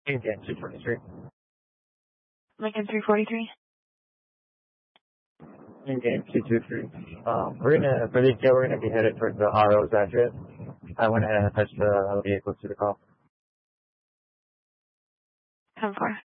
Lincoln 243. Lincoln 343. Lincoln 223. For the we're gonna be headed towards the RO's address. I went ahead and touched the vehicle to the call. 10-4.